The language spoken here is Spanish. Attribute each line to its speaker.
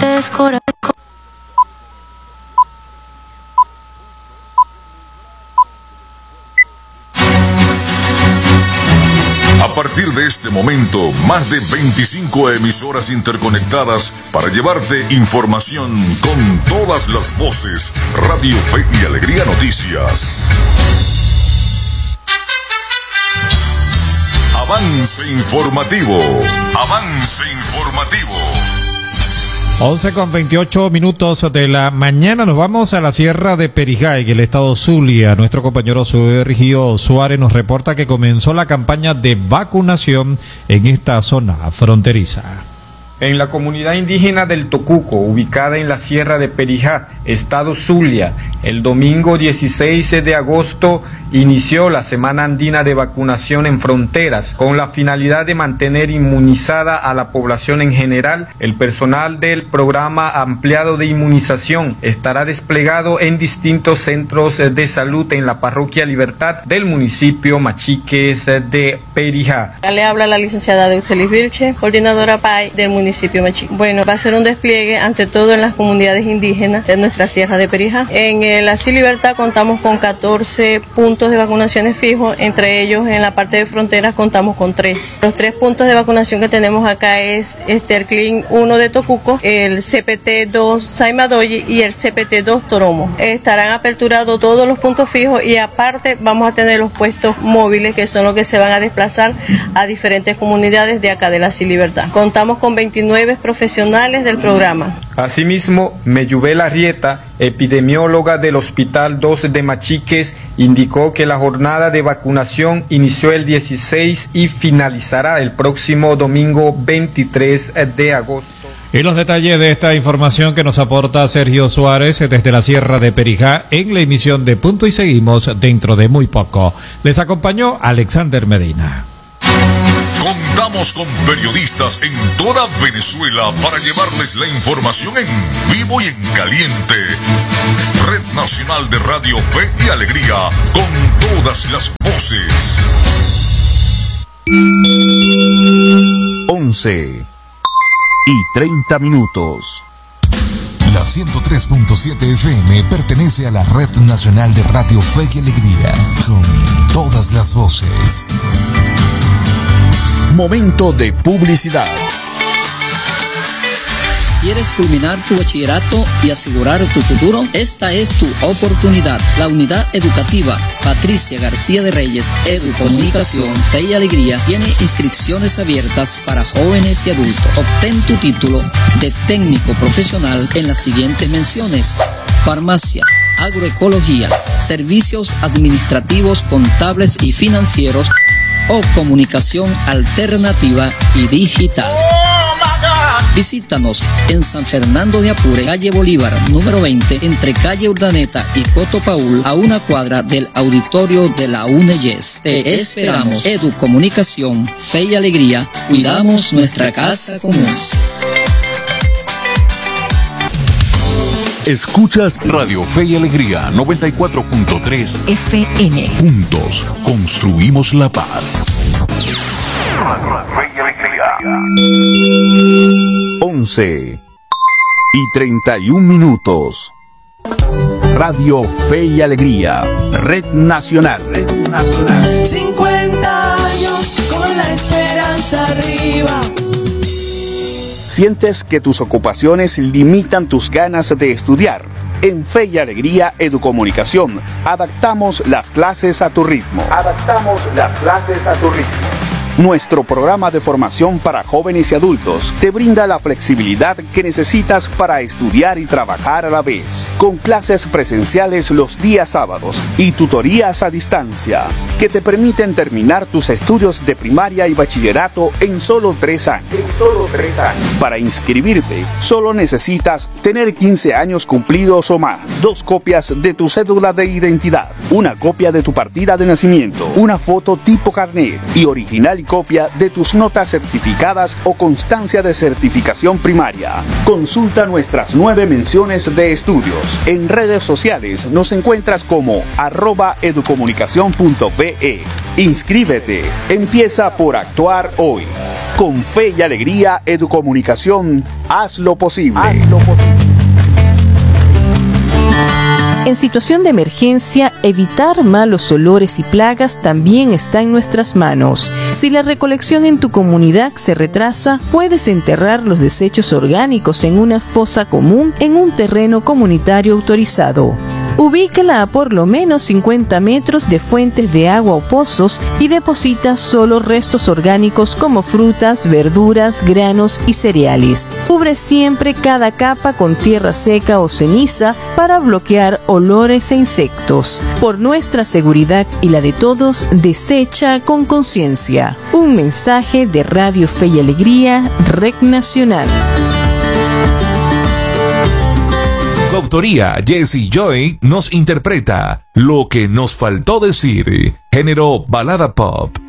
Speaker 1: A partir de este momento, más de 25 emisoras interconectadas para llevarte información con todas las voces. Radio Fe y Alegría Noticias. Avance informativo. Avance informativo.
Speaker 2: 11:28 de la mañana, nos vamos a la Sierra de Perijá, en el estado Zulia. Nuestro compañero Sergio Suárez nos reporta que comenzó la campaña de vacunación en esta zona fronteriza.
Speaker 3: En la comunidad indígena del Tocuco, ubicada en la Sierra de Perijá, estado Zulia, el domingo 16 de agosto inició la Semana Andina de Vacunación en Fronteras, con la finalidad de mantener inmunizada a la población en general. El personal del programa ampliado de inmunización estará desplegado en distintos centros de salud en la parroquia Libertad del municipio Machiques de Perijá.
Speaker 4: Le habla la licenciada Deuselis Vilche, coordinadora PAI del municipio Machiques. Bueno, va a ser un despliegue ante todo en las comunidades indígenas de nuestra Sierra de Perijá. En el Así Libertad contamos con 14 puntos de vacunaciones fijos, entre ellos en la parte de fronteras contamos con 3. Los 3 puntos de vacunación que tenemos acá es el CLIN 1 de Tocuco, el CPT 2 Saimadoyi y el CPT 2 Toromo. Estarán aperturados todos los puntos fijos y aparte vamos a tener los puestos móviles, que son los que se van a desplazar a diferentes comunidades de acá de la Así Libertad. Contamos con 29 profesionales del programa.
Speaker 3: Asimismo, Meyubel Arrieta, epidemióloga del Hospital 2 de Machiques, indicó que la jornada de vacunación inició el 16 y finalizará el próximo domingo 23 de agosto.
Speaker 2: Y los detalles de esta información que nos aporta Sergio Suárez desde la Sierra de Perijá en la emisión de Punto y Seguimos dentro de muy poco. Les acompañó Alexander Medina.
Speaker 1: Contamos con periodistas en toda Venezuela para llevarles la información en vivo y en caliente. Red Nacional de Radio Fe y Alegría, con todas las voces.
Speaker 5: 11:30. La 103.7 FM pertenece a la Red Nacional de Radio Fe y Alegría, con todas las voces. Momento de publicidad.
Speaker 6: ¿Quieres culminar tu bachillerato y asegurar tu futuro? Esta es tu oportunidad. La unidad educativa Patricia García de Reyes, Educomunicación, Fe y Alegría, tiene inscripciones abiertas para jóvenes y adultos. Obtén tu título de técnico profesional en las siguientes menciones: farmacia, agroecología, servicios administrativos, contables y financieros, o comunicación alternativa y digital. Visítanos en San Fernando de Apure, calle Bolívar, número 20, entre calle Urdaneta y Coto Paul, a una cuadra del auditorio de la UNEYES. Te esperamos. Educomunicación, Fe y Alegría, cuidamos nuestra casa común.
Speaker 5: Escuchas Radio Fe y Alegría 94.3
Speaker 7: FM.
Speaker 5: Juntos construimos la paz. 11:31. Radio Fe y Alegría, Red Nacional.
Speaker 8: 50 años con la esperanza arriba.
Speaker 5: ¿Sientes que tus ocupaciones limitan tus ganas de estudiar? En Fe y Alegría Educomunicación, adaptamos las clases a tu ritmo. Nuestro programa de formación para jóvenes y adultos te brinda la flexibilidad que necesitas para estudiar y trabajar a la vez, con clases presenciales los días sábados y tutorías a distancia, que te permiten terminar tus estudios de primaria y bachillerato en solo 3 años. Para inscribirte, solo necesitas tener 15 años cumplidos o más, 2 copias de tu cédula de identidad, una copia de tu partida de nacimiento, una foto tipo carnet y original copia de tus notas certificadas o constancia de certificación primaria. Consulta nuestras 9 menciones de estudios. En redes sociales nos encuentras como @educomunicacion.ve. Inscríbete. Empieza por actuar hoy. Con fe y alegría, Educomunicación, haz lo posible.
Speaker 7: En situación de emergencia, evitar malos olores y plagas también está en nuestras manos. Si la recolección en tu comunidad se retrasa, puedes enterrar los desechos orgánicos en una fosa común en un terreno comunitario autorizado. Ubícala a por lo menos 50 metros de fuentes de agua o pozos y deposita solo restos orgánicos como frutas, verduras, granos y cereales. Cubre siempre cada capa con tierra seca o ceniza para bloquear olores e insectos. Por nuestra seguridad y la de todos, desecha con conciencia. Un mensaje de Radio Fe y Alegría, Red Nacional.
Speaker 9: Coautoría Jesse Joy nos interpreta Lo que nos faltó decir, género balada pop.